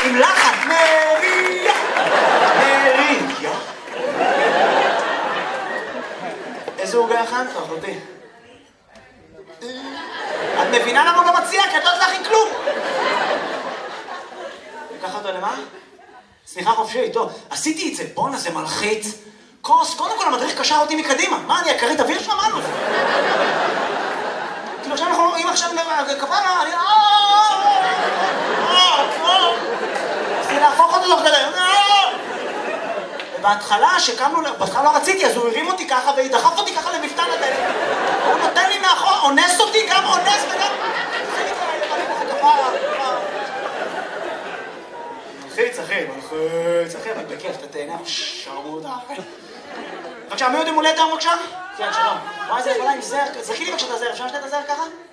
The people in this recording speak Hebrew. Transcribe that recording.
עם לחן, מריה, מריה. איזה עוגה הכנת, אחותי? את מבינה למה הוא לא מציע? כי את לא יודעת להכין כלום. לקח אותו למה? סליחה חופשי, טוב. עשיתי את זה, בונה, זה מלחיץ. כוס, קודם כל המדריך קשר אותי מקדימה. מה, אני הכרית אוויר שם? מה זה? כאילו עכשיו אנחנו, אם עכשיו כפרה, אני... רציתי להפוך אותו תוך כדי. ובהתחלה, שקמנו, בהתחלה לא רציתי, אז הוא הרים אותי ככה ודחף אותי ככה למפתן הדלת. הוא נותן לי מאחור, אונס אותי, גם אונס וגם... מלחיץ, אחי, אבל בכיף, אתה תהנה, שרמוטה. בבקשה, מי עוד יום הולדת היום בבקשה? כן, שלום. וואי, זה יכולה עם זר, זכי לי בבקשה את הזר, אפשר לשתת את הזר ככה?